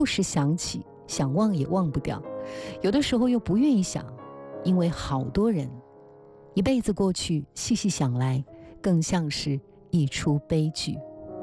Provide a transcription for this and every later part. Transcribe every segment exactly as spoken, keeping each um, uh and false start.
不时想起，想忘也忘不掉，有的时候又不愿意想，因为好多人一辈子过去，细细想来，更像是一出悲剧。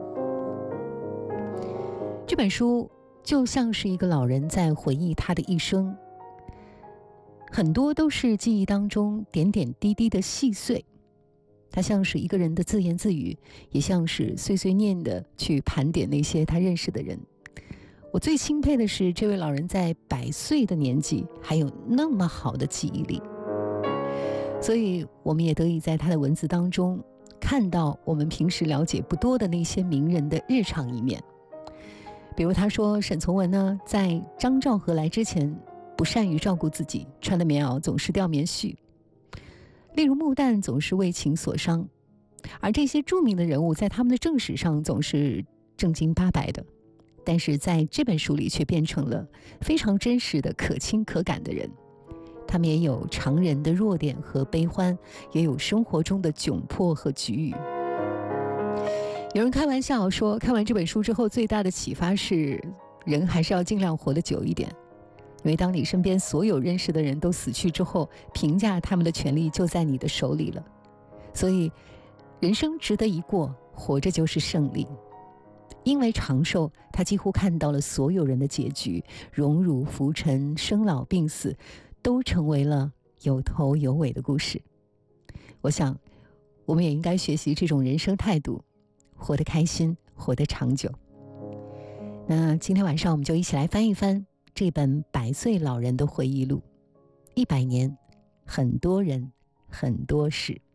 这本书就像是一个老人在回忆他的一生，很多都是记忆当中点点滴滴的细碎，他像是一个人的自言自语，也像是碎碎念的去盘点那些他认识的人。我最钦佩的是这位老人在百岁的年纪还有那么好的记忆力，所以我们也得以在他的文字当中看到我们平时了解不多的那些名人的日常一面。比如他说，沈从文呢，在张兆和来之前不善于照顾自己，穿的棉袄总是掉棉絮，例如穆旦总是为情所伤，而这些著名的人物在他们的正史上总是正经八百的，但是在这本书里却变成了非常真实的可亲可感的人。他们也有常人的弱点和悲欢，也有生活中的窘迫和局域。有人开玩笑说，看完这本书之后最大的启发是，人还是要尽量活得久一点，因为当你身边所有认识的人都死去之后，评价他们的权利就在你的手里了。所以人生值得一过，活着就是胜利。因为长寿，他几乎看到了所有人的结局，荣辱浮沉，生老病死都成为了有头有尾的故事。我想我们也应该学习这种人生态度，活得开心，活得长久。那今天晚上我们就一起来翻一翻这本百岁老人的回忆录，一百年，很多人，很多事。